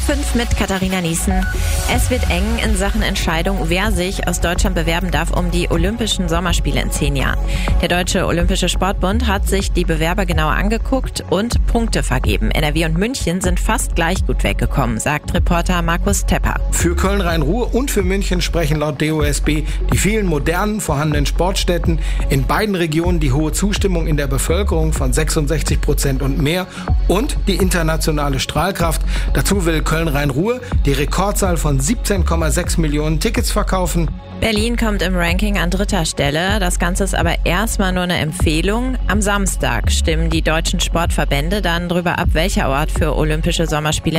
5 mit Katharina Niesen. Es wird eng in Sachen Entscheidung, wer sich aus Deutschland bewerben darf um die Olympischen Sommerspiele in 10 Jahren. Der Deutsche Olympische Sportbund hat sich die Bewerber genauer angeguckt und Punkte vergeben. NRW und München sind fast gleich gut weggekommen, sagt Reporter Markus Tepper. Für Köln-Rhein-Ruhr und für München sprechen laut DOSB die vielen modernen vorhandenen Sportstätten, in beiden Regionen die hohe Zustimmung in der Bevölkerung von 66% und mehr und die internationale Strahlkraft. Dazu will Köln-Rhein-Ruhr die Rekordzahl von 17,6 Millionen Tickets verkaufen. Berlin kommt im Ranking an 3. Stelle. Das Ganze ist aber erstmal nur eine Empfehlung. Am Samstag stimmen die deutschen Sportverbände dann darüber ab, welcher Ort für Olympische Sommerspiele